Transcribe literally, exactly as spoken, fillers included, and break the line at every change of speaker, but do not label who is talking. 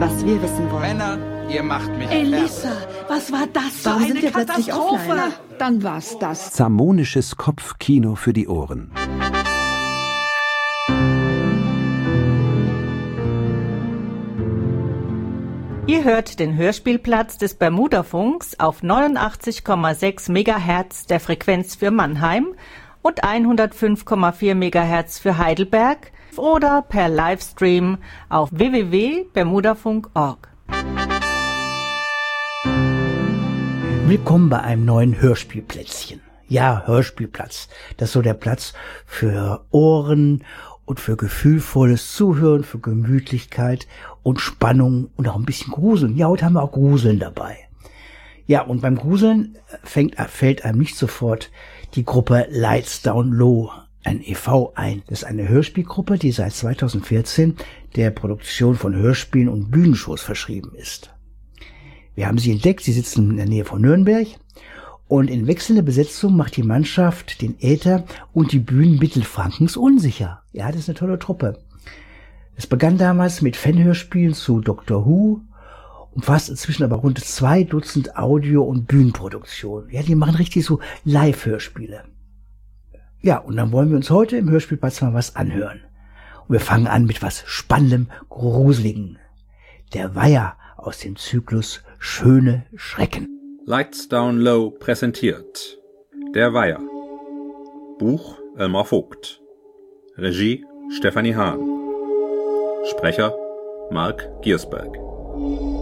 was wir wissen wollen.
Männer, ihr macht mich
Elissa,
fertig.
was war das für
Warum
eine
sind wir plötzlich
Katastrophe?
offline?
Na, dann war's das.
Zamonisches Kopfkino für die Ohren.
Ihr hört den Hörspielplatz des Bermudafunks auf neunundachtzig Komma sechs Megahertz der Frequenz für Mannheim und hundertfünf Komma vier Megahertz für Heidelberg oder per Livestream auf w w w punkt bermudafunk punkt org.
Willkommen bei einem neuen Hörspielplätzchen. Ja, Hörspielplatz. Das ist so der Platz für Ohren und für gefühlvolles Zuhören, für Gemütlichkeit und Spannung und auch ein bisschen Gruseln. Ja, heute haben wir auch Gruseln dabei. Ja, und beim Gruseln fängt, fällt einem nicht sofort die Gruppe Lights Down Low, ein E V, ein. Das ist eine Hörspielgruppe, die seit zweitausendvierzehn der Produktion von Hörspielen und Bühnenshows verschrieben ist. Wir haben sie entdeckt, sie sitzen in der Nähe von Nürnberg und in wechselnder Besetzung macht die Mannschaft den Äther und die Bühnen Mittelfrankens unsicher. Ja, das ist eine tolle Truppe. Es begann damals mit Fanhörspielen zu Doctor Who, umfasst inzwischen aber rund zwei Dutzend Audio- und Bühnenproduktionen. Ja, die machen richtig so Live-Hörspiele. Ja, und dann wollen wir uns heute im Hörspielplatz mal was anhören. Und wir fangen an mit was Spannendem, Gruseligem. Der Weiher aus dem Zyklus Schöne Schrecken.
Lights Down Low präsentiert Der Weiher. Buch Elmar Vogt. Regie Stefanie Hahn. Sprecher Mark Giersberg.